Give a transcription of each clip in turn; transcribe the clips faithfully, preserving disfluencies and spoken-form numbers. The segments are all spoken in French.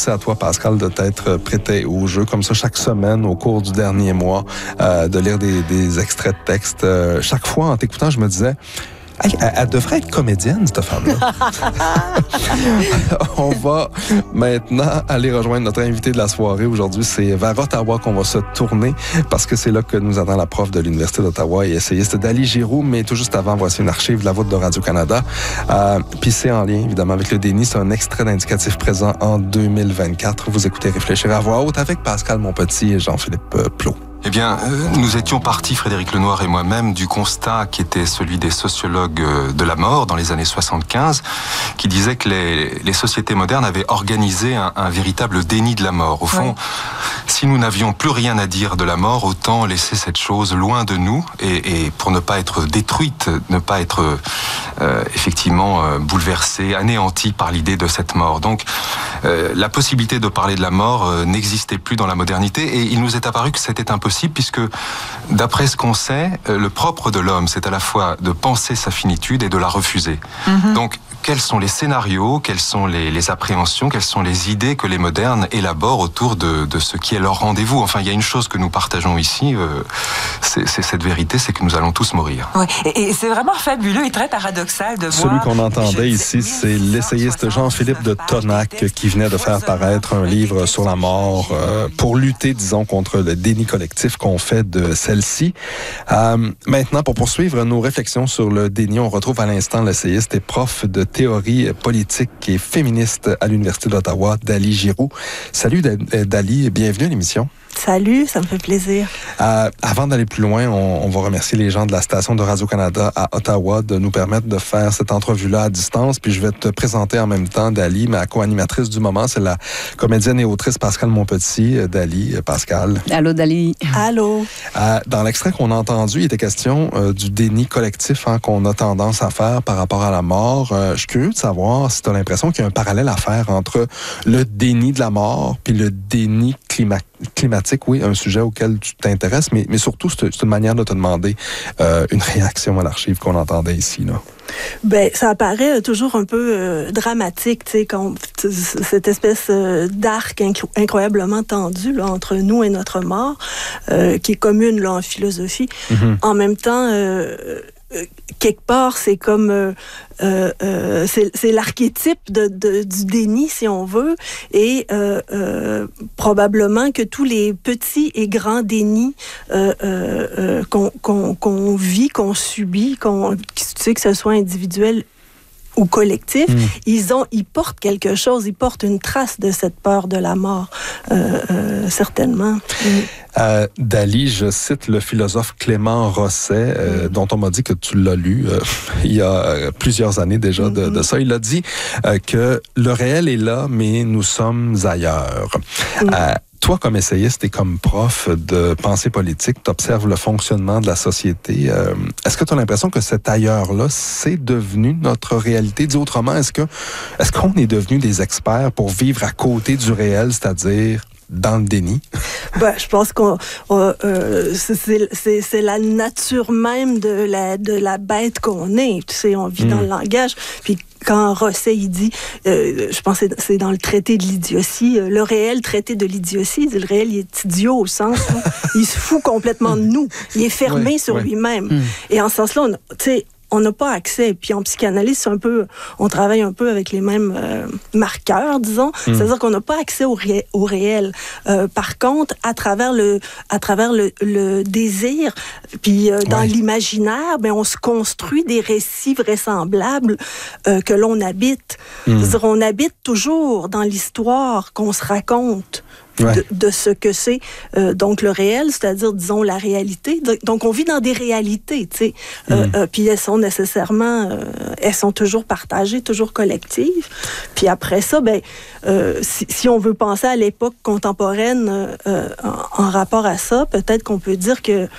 merci à toi, Pascal, de t'être prêté au jeu comme ça chaque semaine au cours du dernier mois, euh, de lire des, des extraits de textes. Euh, chaque fois, en t'écoutant, je me disais... Hey, elle, elle devrait être comédienne, cette femme-là. On va maintenant aller rejoindre notre invité de la soirée. Aujourd'hui, c'est vers Ottawa qu'on va se tourner parce que c'est là que nous attend la prof de l'Université d'Ottawa et essayiste Dali Giroux. Mais tout juste avant, voici une archive de la voûte de Radio-Canada. Euh, Puis c'est en lien, évidemment, avec le déni. C'est un extrait d'indicatif présent en deux mille vingt-quatre. Vous écoutez Réfléchir à voix haute avec Pascal Monpetit et Jean-Philippe euh, Plot. Eh bien, euh, nous étions partis, Frédéric Lenoir et moi-même, du constat qui était celui des sociologues de la mort dans les années soixante-quinze, qui disaient que les, les sociétés modernes avaient organisé un, un véritable déni de la mort. Au fond, ouais. Si nous n'avions plus rien à dire de la mort, autant laisser cette chose loin de nous et, et pour ne pas être détruite, ne pas être euh, effectivement euh, bouleversée, anéantie par l'idée de cette mort. Donc, euh, la possibilité de parler de la mort euh, n'existait plus dans la modernité et il nous est apparu que c'était impossible puisque, d'après ce qu'on sait, le propre de l'homme, c'est à la fois de penser sa finitude et de la refuser. Mm-hmm. Donc, quels sont les scénarios, quelles sont les, les appréhensions, quelles sont les idées que les modernes élaborent autour de, de ce qui est leur rendez-vous. Enfin, il y a une chose que nous partageons ici, euh, c'est, c'est cette vérité, c'est que nous allons tous mourir. Ouais, et, et c'est vraiment fabuleux et très paradoxal de Celui voir... Celui qu'on entendait ici, c'est l'essayiste Jean-Philippe de Tonac qui venait de faire paraître un livre sur la mort euh, pour lutter, disons, contre le déni collectif qu'on fait de celle-ci. Euh, maintenant, pour poursuivre nos réflexions sur le déni, on retrouve à l'instant l'essayiste et prof de théorie politique et féministe à l'Université d'Ottawa, Dali Giroux. Salut Dali, bienvenue à l'émission. Salut, ça me fait plaisir. Euh, avant d'aller plus loin, on, on va remercier les gens de la station de Radio-Canada à Ottawa de nous permettre de faire cette entrevue-là à distance. Puis je vais te présenter en même temps Dali, ma co-animatrice du moment. C'est la comédienne et autrice Pascal Monpetit. Dali, Pascal. Allô, Dali. Allô. Euh, dans l'extrait qu'on a entendu, il était question euh, du déni collectif hein, qu'on a tendance à faire par rapport à la mort. Euh, je suis curieux de savoir si tu as l'impression qu'il y a un parallèle à faire entre le déni de la mort puis le déni climatique. Climatique, oui, un sujet auquel tu t'intéresses, mais, mais surtout, c'est, c'est une manière de te demander euh, une réaction à l'archive qu'on entendait ici, là. Ben, ça apparaît toujours un peu euh, dramatique, tu sais, quand cette espèce euh, d'arc incro- incroyablement tendu là, entre nous et notre mort, euh, qui est commune là en philosophie. Mm-hmm. En même temps, euh, euh, quelque part, c'est comme euh, euh, euh, c'est, c'est l'archétype de, de, du déni, si on veut, et euh, euh, probablement que tous les petits et grands dénis euh, euh, qu'on, qu'on, qu'on vit, qu'on subit, qu'on, tu sais, que ce soit individuel ou collectif, mmh. ils ont, ils portent quelque chose, ils portent une trace de cette peur de la mort, euh, euh, certainement. Mmh. Euh, Dali, je cite le philosophe Clément Rosset, euh, mmh. dont on m'a dit que tu l'as lu euh, il y a euh, plusieurs années déjà mmh. de, de ça. Il a dit euh, que le réel est là, mais nous sommes ailleurs. Mmh. Euh, Toi, comme essayiste et comme prof de pensée politique, tu observes le fonctionnement de la société. Euh, est-ce que tu as l'impression que cet ailleurs-là, c'est devenu notre réalité? Dit autrement, est-ce que est-ce qu'on est devenu des experts pour vivre à côté du réel, c'est-à-dire dans le déni? Ben, je pense qu'on on, euh, c'est, c'est, c'est la nature même de la, de la bête qu'on est. Tu sais, on vit mmh. dans le langage. Puis quand Rosset, il dit, euh, je pense que c'est dans le traité de l'idiotie, euh, le réel traité de l'idiotie, il dit, le réel, il est idiot au sens où il se fout complètement de nous. Il est fermé ouais, sur ouais. lui-même. Mmh. Et en ce sens-là, on, tu sais, on n'a pas accès. Puis en psychanalyse, c'est un peu, on travaille un peu avec les mêmes euh, marqueurs, disons. Mmh. C'est-à-dire qu'on n'a pas accès au, ré, au réel. Euh, par contre, à travers le, à travers le, le désir, puis euh, dans ouais. l'imaginaire, ben on se construit des récits vraisemblables euh, que l'on habite. Mmh. C'est-à-dire, on habite toujours dans l'histoire qu'on se raconte. Ouais. De, de ce que c'est euh, donc le réel, c'est-à-dire, disons, la réalité. Donc, on vit dans des réalités, tu sais. Mm. Euh, euh, puis elles sont nécessairement, euh, elles sont toujours partagées, toujours collectives. Puis après ça, ben, euh, si, si on veut penser à l'époque contemporaine euh, en, en rapport à ça, peut-être qu'on peut dire que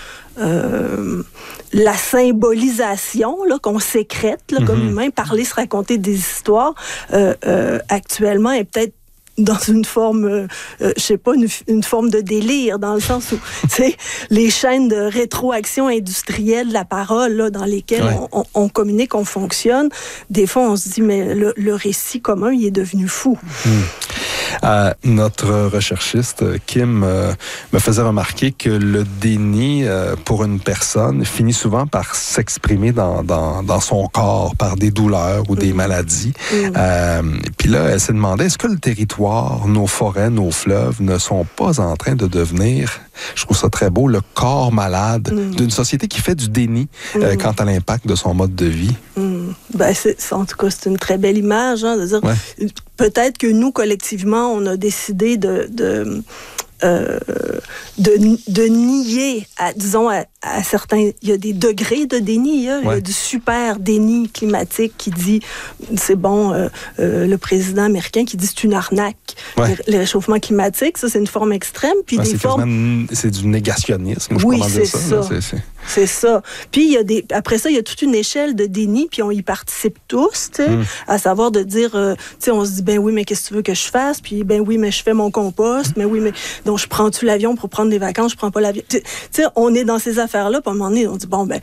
Euh, la symbolisation là, qu'on sécrète là, mm-hmm. comme humain, parler, se raconter des histoires, euh, euh, actuellement est peut-être dans une forme, euh, euh, je sais pas, une, une forme de délire, dans le sens où, tu sais, les chaînes de rétroaction industrielle de la parole, là, dans lesquelles ouais. on, on, on communique, on fonctionne, des fois, on se dit, mais le, le récit commun, il est devenu fou. Mmh. Euh, notre recherchiste, Kim, euh, me faisait remarquer que le déni euh, pour une personne finit souvent par s'exprimer dans, dans, dans son corps par des douleurs ou des mmh. maladies. Mmh. Euh, puis là, elle s'est demandé, est-ce que le territoire, nos forêts, nos fleuves ne sont pas en train de devenir, je trouve ça très beau, le corps malade mmh. d'une société qui fait du déni mmh. euh, quant à l'impact de son mode de vie? Mmh. Ben, c'est, en tout cas, c'est une très belle image. Hein, de dire, ouais. Peut-être que nous, collectivement, on a décidé de... de Euh, de, de nier, à, disons, à, à certains... Il y a des degrés de déni. Hein? Ouais. Il y a du super déni climatique qui dit, c'est bon, euh, euh, le président américain qui dit c'est une arnaque. Ouais. Le, le réchauffement climatique, ça, c'est une forme extrême. Puis ouais, des c'est, formes... c'est du négationnisme, je oui, comment c'est dire ça. ça. Là, c'est, c'est... c'est ça. Puis, il y a des... après ça, il y a toute une échelle de déni, puis on y participe tous, tu sais, mm. à savoir de dire, euh, tu sais, on se dit, ben oui, mais qu'est-ce que tu veux que je fasse? Puis, ben oui, mais je fais mon compost, mais oui, mais... Donc, je prends-tu l'avion pour prendre des vacances? Je prends pas l'avion. Tu sais, on est dans ces affaires-là, puis à un moment donné, on dit, bon, ben,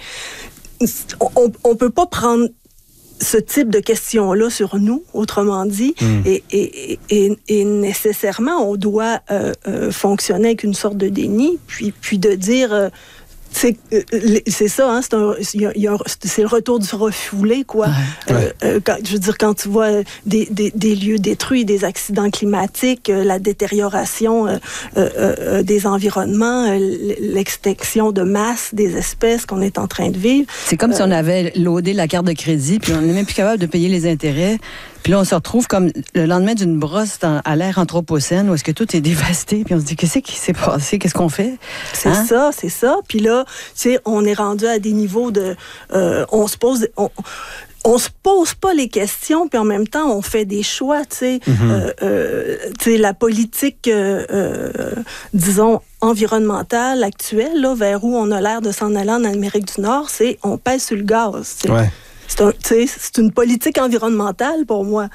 on, on peut pas prendre ce type de questions-là sur nous, autrement dit, mm. et, et, et, et nécessairement, on doit euh, euh, fonctionner avec une sorte de déni, puis, puis de dire... Euh, C'est, c'est ça, hein, c'est, un, y a, y a un, c'est le retour du refoulé, quoi. Ouais. Euh, euh, quand, je veux dire, quand tu vois des, des, des lieux détruits, des accidents climatiques, euh, la détérioration euh, euh, euh, des environnements, euh, l'extinction de masse des espèces qu'on est en train de vivre. C'est comme euh, si on avait loadé la carte de crédit, puis on n'est même plus capable de payer les intérêts. Puis là, on se retrouve comme le lendemain d'une brosse dans, à l'ère anthropocène où est-ce que tout est dévasté. Puis on se dit, qu'est-ce qui s'est passé? Qu'est-ce qu'on fait? C'est hein? ça, c'est ça. Puis là, tu sais, on est rendu à des niveaux de... Euh, on se pose... On, on se pose pas les questions, puis en même temps, on fait des choix, tu sais. Mm-hmm. Euh, euh, tu sais, la politique, euh, euh, disons, environnementale actuelle, là, vers où on a l'air de s'en aller en Amérique du Nord, c'est on pèse sur le gaz, tu sais. Ouais. C'est, un, c'est une politique environnementale pour moi.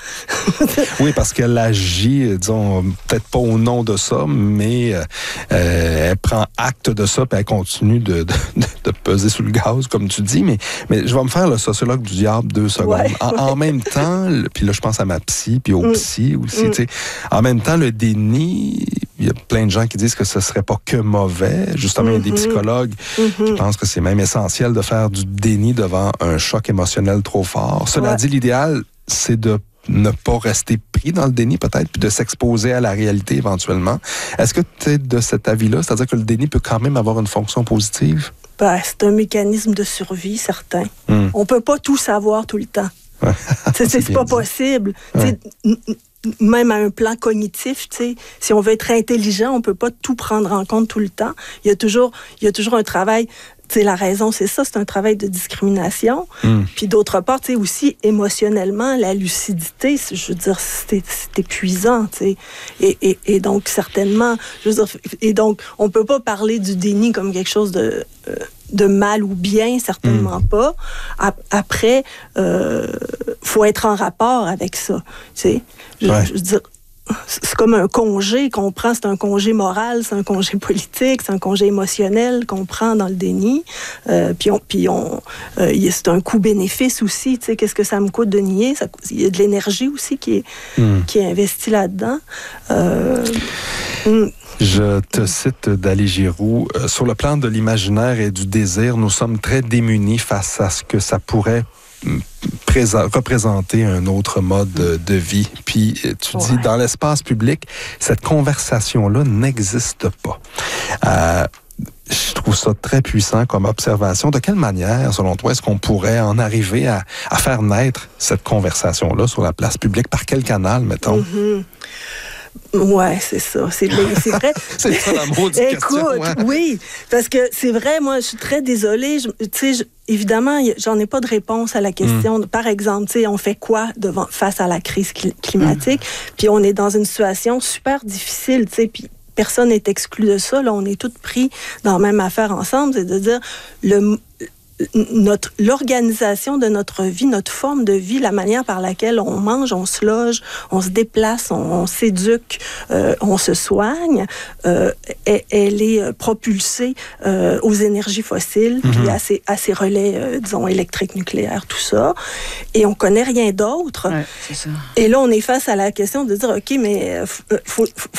Oui, parce qu'elle agit, disons, peut-être pas au nom de ça, mais euh, elle prend acte de ça, puis elle continue de, de, de peser sur le gaz, comme tu dis. Mais, mais je vais me faire le sociologue du diable deux secondes. Ouais, en, ouais. en même temps, puis là, je pense à ma psy, puis au mm. psy aussi, mm. tu sais. En même temps, le déni... Il y a plein de gens qui disent que ce ne serait pas que mauvais. Justement, mm-hmm. il y a des psychologues mm-hmm. qui pensent que c'est même essentiel de faire du déni devant un choc émotionnel trop fort. Cela ouais. dit, l'idéal, c'est de ne pas rester pris dans le déni peut-être, puis de s'exposer à la réalité éventuellement. Est-ce que tu es de cet avis-là? C'est-à-dire que le déni peut quand même avoir une fonction positive? Ben, c'est un mécanisme de survie, certain. Mm. On ne peut pas tout savoir tout le temps. Ouais. c'est, c'est, c'est pas dit. Possible. Ouais. Même à un plan cognitif, tu sais, si on veut être intelligent, on peut pas tout prendre en compte tout le temps. Il y a toujours, il y a toujours un travail. Tu sais, la raison, c'est ça, c'est un travail de discrimination. Mm. Puis d'autre part, tu sais, aussi émotionnellement, la lucidité, je veux dire, c'est, c'est épuisant, tu sais. Et, et, et donc certainement, je veux dire, et donc on peut pas parler du déni comme quelque chose de euh, de mal ou bien, certainement mm. pas. Après, euh, faut être en rapport avec ça, tu sais. Je, ouais. je veux dire, c'est comme un congé qu'on prend, c'est un congé moral, c'est un congé politique, c'est un congé émotionnel qu'on prend dans le déni. Euh, puis on, puis on, euh, c'est un coût-bénéfice aussi. Tu sais, qu'est-ce que ça me coûte de nier? Ça, il y a de l'énergie aussi qui est, mm. qui est investie là-dedans. Euh, mm. Je te cite d'Ali Giroux. Euh, sur le plan de l'imaginaire et du désir, nous sommes très démunis face à ce que ça pourrait Présent, représenter un autre mode de, de vie. Puis tu ouais. dis, dans l'espace public, cette conversation-là n'existe pas. Euh, je trouve ça très puissant comme observation. De quelle manière, selon toi, est-ce qu'on pourrait en arriver à, à faire naître cette conversation-là sur la place publique? Par quel canal, mettons? Mm-hmm. Ouais, c'est ça. C'est, c'est vrai. C'est ça la maudite question. Écoute, ouais. oui, parce que c'est vrai, moi, je suis très désolée. Tu sais, évidemment, j'en ai pas de réponse à la question. Mm. Par exemple, tu sais, on fait quoi devant, face à la crise climatique? Mm. Puis on est dans une situation super difficile, tu sais, puis personne n'est exclu de ça. Là, on est tous pris dans la même affaire ensemble. C'est de dire, le... notre, l'organisation de notre vie, notre forme de vie, la manière par laquelle on mange, on se loge, on se déplace, on, on s'éduque, euh, on se soigne, euh, elle, elle est propulsée euh, aux énergies fossiles, mm-hmm. puis à ces, à ces relais, euh, disons, électriques, nucléaires, tout ça. Et on connaît rien d'autre. Ouais, c'est ça. Et là, on est face à la question de dire, OK, mais faut, faut,